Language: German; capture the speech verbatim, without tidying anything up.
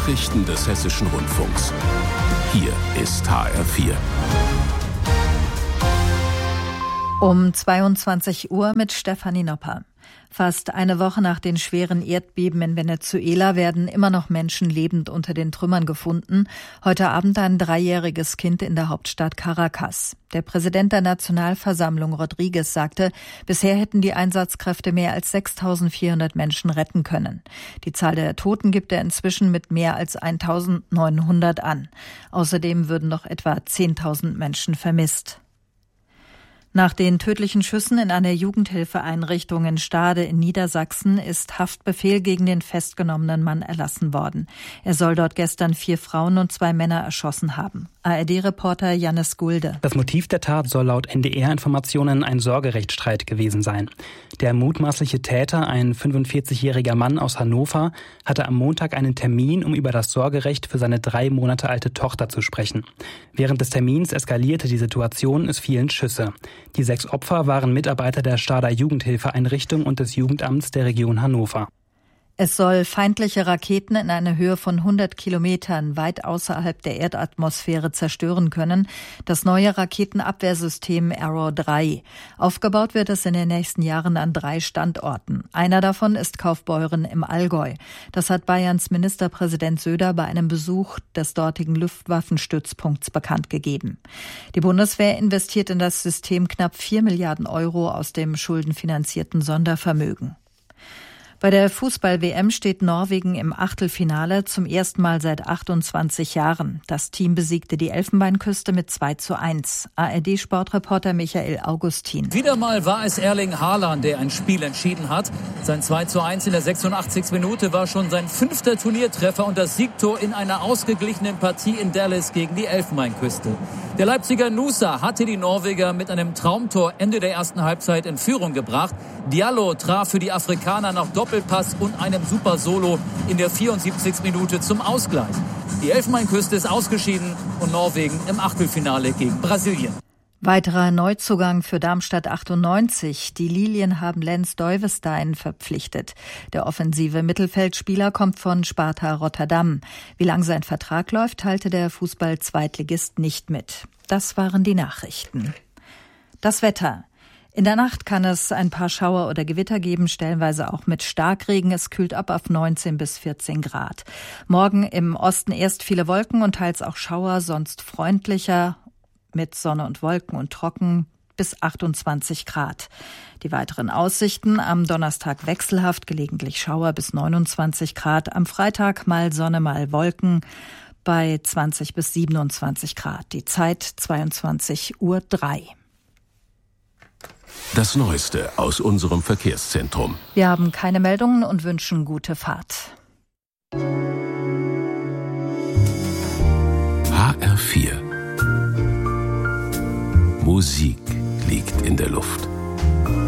Nachrichten des Hessischen Rundfunks. Hier ist H R vier. Um zweiundzwanzig Uhr mit Stefanie Nopper. Fast eine Woche nach den schweren Erdbeben in Venezuela werden immer noch Menschen lebend unter den Trümmern gefunden. Heute Abend ein dreijähriges Kind in der Hauptstadt Caracas. Der Präsident der Nationalversammlung, Rodriguez, sagte, bisher hätten die Einsatzkräfte mehr als sechstausendvierhundert Menschen retten können. Die Zahl der Toten gibt er inzwischen mit mehr als eintausendneunhundert an. Außerdem würden noch etwa zehntausend Menschen vermisst. Nach den tödlichen Schüssen in einer Jugendhilfeeinrichtung in Stade in Niedersachsen ist Haftbefehl gegen den festgenommenen Mann erlassen worden. Er soll dort gestern vier Frauen und zwei Männer erschossen haben. A R D-Reporter Jannis Gulde. Das Motiv der Tat soll laut N D R-Informationen ein Sorgerechtsstreit gewesen sein. Der mutmaßliche Täter, ein fünfundvierzigjähriger Mann aus Hannover, hatte am Montag einen Termin, um über das Sorgerecht für seine drei Monate alte Tochter zu sprechen. Während des Termins eskalierte die Situation, es fielen Schüsse. Die sechs Opfer waren Mitarbeiter der Stader Jugendhilfeeinrichtung und des Jugendamts der Region Hannover. Es soll feindliche Raketen in einer Höhe von hundert Kilometern weit außerhalb der Erdatmosphäre zerstören können. Das neue Raketenabwehrsystem Arrow drei. Aufgebaut wird es in den nächsten Jahren an drei Standorten. Einer davon ist Kaufbeuren im Allgäu. Das hat Bayerns Ministerpräsident Söder bei einem Besuch des dortigen Luftwaffenstützpunkts bekannt gegeben. Die Bundeswehr investiert in das System knapp vier Milliarden Euro aus dem schuldenfinanzierten Sondervermögen. Bei der Fußball-W M steht Norwegen im Achtelfinale zum ersten Mal seit achtundzwanzig Jahren. Das Team besiegte die Elfenbeinküste mit zwei zu eins. A R D-Sportreporter Michael Augustin. Wieder mal war es Erling Haaland, der ein Spiel entschieden hat. Sein zwei zu eins in der sechsundachtzigsten Minute war schon sein fünfter Turniertreffer und das Siegtor in einer ausgeglichenen Partie in Dallas gegen die Elfenbeinküste. Der Leipziger Nusa hatte die Norweger mit einem Traumtor Ende der ersten Halbzeit in Führung gebracht. Diallo traf für die Afrikaner nach Doppelpass und einem super Solo in der vierundsiebzigsten Minute zum Ausgleich. Die Elfenbeinküste ist ausgeschieden und Norwegen im Achtelfinale gegen Brasilien. Weiterer Neuzugang für Darmstadt achtundneunzig. Die Lilien haben Lens Duyvestein verpflichtet. Der offensive Mittelfeldspieler kommt von Sparta Rotterdam. Wie lang sein Vertrag läuft, teilte der Fußball-Zweitligist nicht mit. Das waren die Nachrichten. Das Wetter. In der Nacht kann es ein paar Schauer oder Gewitter geben, stellenweise auch mit Starkregen. Es kühlt ab auf neunzehn bis vierzehn Grad. Morgen im Osten erst viele Wolken und teils auch Schauer, sonst freundlicher mit Sonne und Wolken und trocken bis achtundzwanzig Grad. Die weiteren Aussichten: am Donnerstag wechselhaft, gelegentlich Schauer bis neunundzwanzig Grad. Am Freitag mal Sonne, mal Wolken bei zwanzig bis siebenundzwanzig Grad. Die Zeit zweiundzwanzig Uhr drei. Das Neueste aus unserem Verkehrszentrum. Wir haben keine Meldungen und wünschen gute Fahrt. H R vier. Musik liegt in der Luft.